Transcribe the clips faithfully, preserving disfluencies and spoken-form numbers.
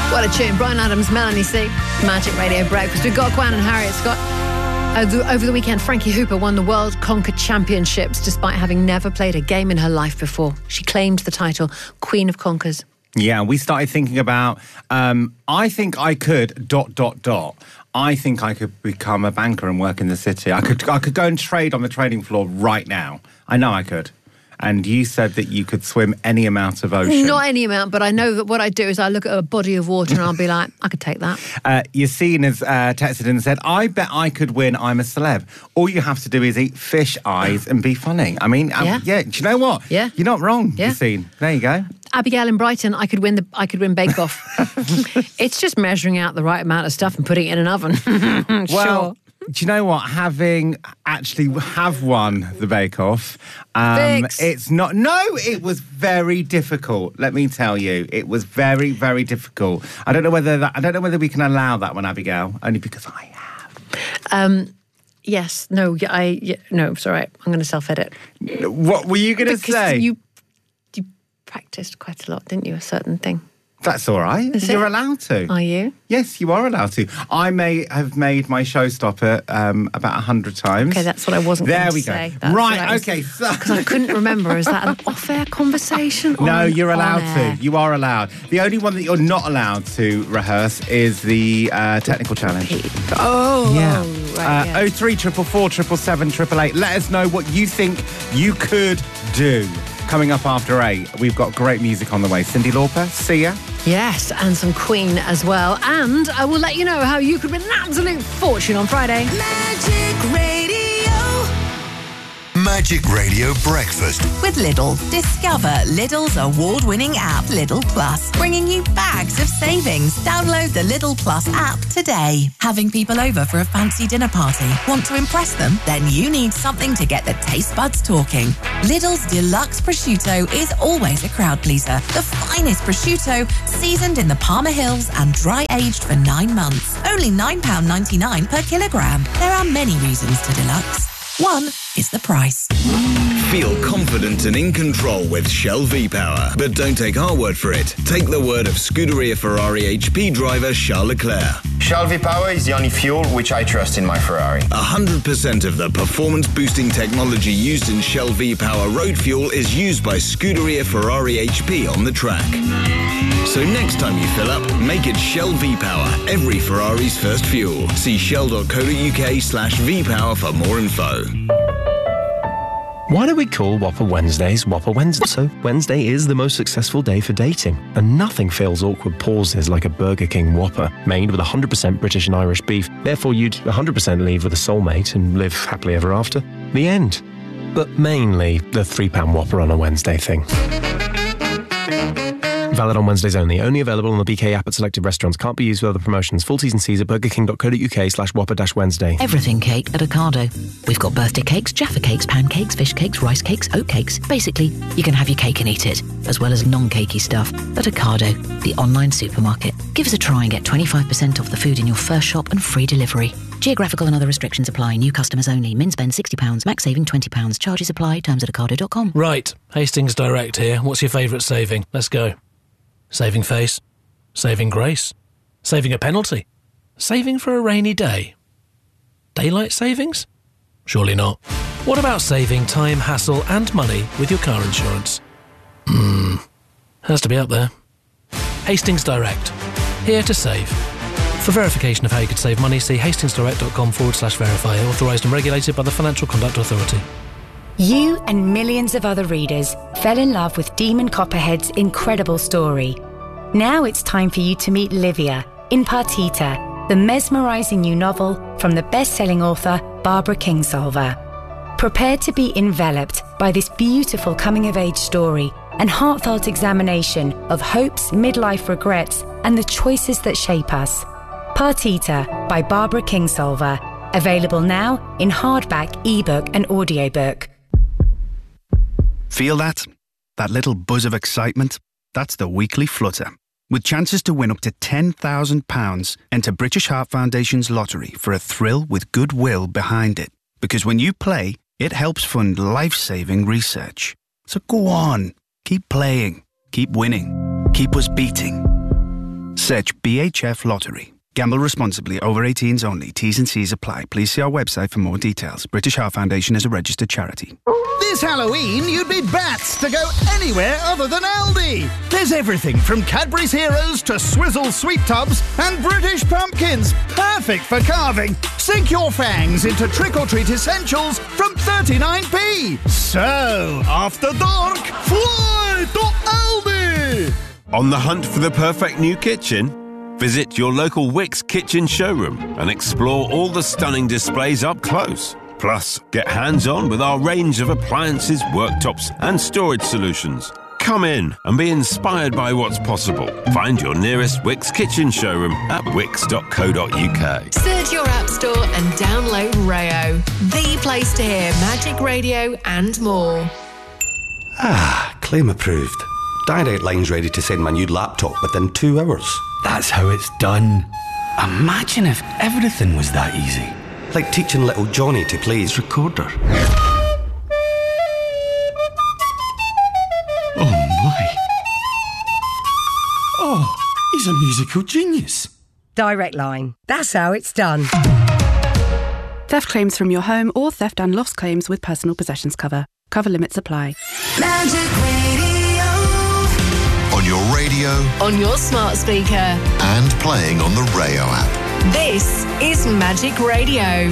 What a tune. Bryan Adams, Melanie C. Magic Radio Breakfast. We've got Gwen and Harriet Scott. Over the weekend, Frankie Hooper won the World Conker Championships despite having never played a game in her life before. She claimed the title Queen of Conkers. Yeah, we started thinking about, um, I think I could, dot, dot, dot. I think I could become a banker and work in the city. I could, I could go and trade on the trading floor right now. I know I could. And you said that you could swim any amount of ocean. Not any amount, but I know that what I do is I look at a body of water and I'll be like, I could take that. Uh, Yassine has uh, texted in and said, I bet I could win I'm a Celeb. All you have to do is eat fish eyes and be funny. I mean, um, yeah. yeah, do you know what? Yeah. You're not wrong, yeah. Yassine. There you go. Abigail in Brighton, I could win the I could win Bake Off. It's just measuring out the right amount of stuff and putting it in an oven. Well, sure. Do you know what? Having actually have won the Bake Off, um, it's not. No, it was very difficult. Let me tell you, it was very, very difficult. I don't know whether that, I don't know whether we can allow that one, Abigail, only because I have. Um, yes. No. I. Yeah, no. It's all right. I'm going to self-edit. What were you going to say? You you practiced quite a lot, didn't you? A certain thing. That's all right. Is You're it? allowed to. Are you? Yes, you are allowed to. I may have made my showstopper um, about a hundred times. Okay, that's what I wasn't there going to we say. go. That's right, okay. Because I couldn't remember. Is that an off-air conversation? No, on, you're allowed on to. You are allowed. The only one that you're not allowed to rehearse is the uh, technical challenge. Oh, yeah. Oh, right, yeah. Uh, oh three four four, seven seven seven, eight eight eight. Let us know what you think you could do. Coming up after eight, we've got great music on the way. Cyndi Lauper, Sia. Yes, and some Queen as well. And I will let you know how you could win an absolute fortune on Friday. Magic Radio. Magic Radio Breakfast With Lidl. Discover Lidl's award-winning app, Lidl Plus, bringing you bags of savings. Download the Lidl Plus app today. Having people over for a fancy dinner party? Want to impress them? Then you need something to get the taste buds talking. Lidl's Deluxe Prosciutto is always a crowd pleaser. The finest prosciutto, seasoned in the Parma Hills and dry-aged for nine months. Only nine pounds ninety-nine per kilogram. There are many reasons to Deluxe. One is the price. Feel confident and in control with Shell V-Power. But don't take our word for it. Take the word of Scuderia Ferrari H P driver Charles Leclerc. Shell V-Power is the only fuel which I trust in my Ferrari. one hundred percent of the performance-boosting technology used in Shell V-Power road fuel is used by Scuderia Ferrari H P on the track. So next time you fill up, make it Shell V-Power, every Ferrari's first fuel. See shell.co.uk slash V-Power for more info. Why do we call Whopper Wednesdays Whopper Wednesday? So, Wednesday is the most successful day for dating, and nothing fills awkward pauses like a Burger King Whopper, made with one hundred percent British and Irish beef. Therefore, you'd one hundred percent leave with a soulmate and live happily ever after. The end. But mainly the three pound Whopper on a Wednesday thing. Valid on Wednesdays only. Only available on the B K app at selected restaurants. Can't be used with other promotions. Full T's and C's at burgerking.co.uk slash whopper dash Wednesday. Everything cake at Ocado. We've got birthday cakes, Jaffa cakes, pancakes, fish cakes, rice cakes, oat cakes. Basically, you can have your cake and eat it, as well as non-cakey stuff. At Ocado, the online supermarket. Give us a try and get twenty-five percent off the food in your first shop and free delivery. Geographical and other restrictions apply. New customers only. Min spend sixty pounds. Max saving twenty pounds. Charges apply. Terms at ocado dot com. Right. Hastings Direct here. What's your favourite saving? Let's go. Saving face. Saving grace. Saving a penalty. Saving for a rainy day. Daylight savings? Surely not. What about saving time, hassle and money with your car insurance? Hmm. Has to be up there. Hastings Direct. Here to save. For verification of how you could save money, see hastingsdirect.com forward slash verify. Authorised and regulated by the Financial Conduct Authority. You and millions of other readers fell in love with Demon Copperhead's incredible story. Now it's time for you to meet Livia in Partita, the mesmerising new novel from the best-selling author Barbara Kingsolver. Prepare to be enveloped by this beautiful coming-of-age story and heartfelt examination of hopes, midlife regrets, and the choices that shape us. Partita by Barbara Kingsolver. Available now in hardback, ebook, and audiobook. Feel that? That little buzz of excitement? That's the weekly flutter. With chances to win up to ten thousand pounds, enter British Heart Foundation's lottery for a thrill with goodwill behind it. Because when you play, it helps fund life-saving research. So go on, keep playing, keep winning, keep us beating. Search B H F Lottery. Gamble responsibly. Over eighteens only. T's and C's apply. Please see our website for more details. British Heart Foundation is a registered charity. This Halloween, you'd be bats to go anywhere other than Aldi. There's everything from Cadbury's Heroes to Swizzle Sweet Tubs and British Pumpkins. Perfect for carving. Sink your fangs into trick-or-treat essentials from thirty-nine p. So, after dark, fly to Aldi! On the hunt for the perfect new kitchen? Visit your local Wickes kitchen showroom and explore all the stunning displays up close. Plus, get hands-on with our range of appliances, worktops and storage solutions. Come in and be inspired by what's possible. Find your nearest Wickes kitchen showroom at wickes dot co dot uk. Search your app store and download Rayo, the place to hear Magic Radio and more. Ah, claim approved. Direct Line's ready to send my new laptop within two hours. That's how it's done. Imagine if everything was that easy. Like teaching little Johnny to play his recorder. Oh my. Oh, he's a musical genius. Direct Line. That's how it's done. Theft claims from your home or theft and loss claims with personal possessions cover. Cover limits apply. Magic Radio. On your radio. On your smart speaker. And playing on the Rayo app. This is Magic Radio.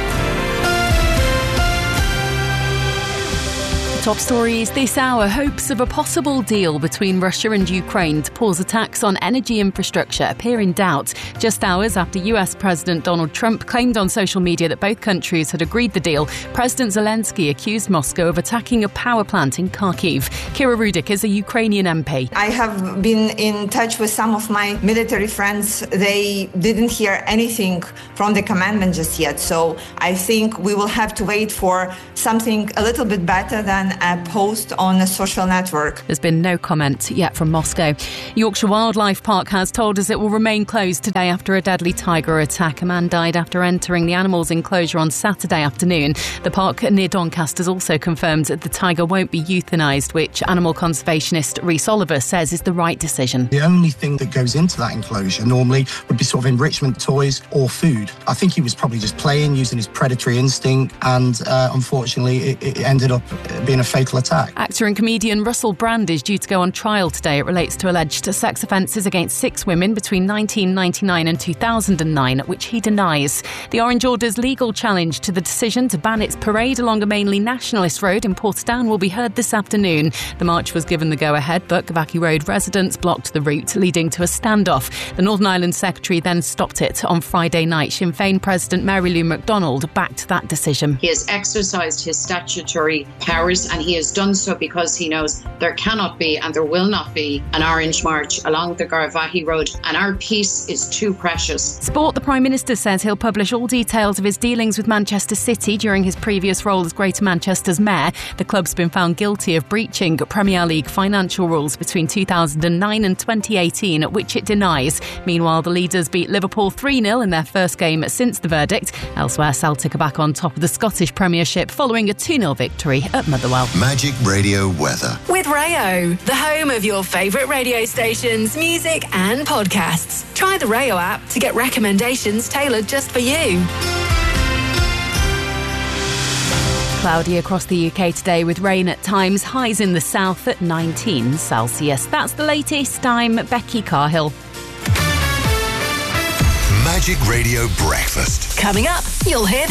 Top stories this hour. Hopes of a possible deal between Russia and Ukraine to pause attacks on energy infrastructure appear in doubt, just hours after U S President Donald Trump claimed on social media that both countries had agreed the deal. President Zelensky accused Moscow of attacking a power plant in Kharkiv. Kira Rudik is a Ukrainian M P. I have been in touch with some of my military friends. They didn't hear anything from the commandment just yet. So I think we will have to wait for something a little bit better than a post on a social network. There's been no comment yet from Moscow. Yorkshire Wildlife Park has told us it will remain closed today after a deadly tiger attack. A man died after entering the animal's enclosure on Saturday afternoon. The park near Doncaster has also confirmed that the tiger won't be euthanised, which animal conservationist Rhys Oliver says is the right decision. The only thing that goes into that enclosure normally would be sort of enrichment toys or food. I think he was probably just playing, using his predatory instinct, and uh, unfortunately it, it ended up being a fatal attack. Actor and comedian Russell Brand is due to go on trial today. It relates to alleged sex offences against six women between nineteen ninety-nine and two thousand nine, which he denies. The Orange Order's legal challenge to the decision to ban its parade along a mainly nationalist road in Portadown will be heard this afternoon. The march was given the go-ahead, but Gavaki Road residents blocked the route, leading to a standoff. The Northern Ireland Secretary then stopped it on Friday night. Sinn Féin President Mary Lou McDonald backed that decision. He has exercised his statutory powers, and he has done so because he knows there cannot be and there will not be an orange march along the Garvahi Road, and our peace is too precious. Sport. The Prime Minister says he'll publish all details of his dealings with Manchester City during his previous role as Greater Manchester's mayor. The club's been found guilty of breaching Premier League financial rules between two thousand nine and twenty eighteen, which it denies. Meanwhile, the leaders beat Liverpool three nil in their first game since the verdict. Elsewhere, Celtic are back on top of the Scottish Premiership following a two nil victory at Motherwell. Magic Radio weather. With Rayo, the home of your favourite radio stations, music and podcasts. Try the Rayo app to get recommendations tailored just for you. Cloudy across the U K today with rain at times, highs in the south at nineteen Celsius. That's the latest. I'm Becky Carhill. Magic Radio Breakfast. Coming up, you'll hear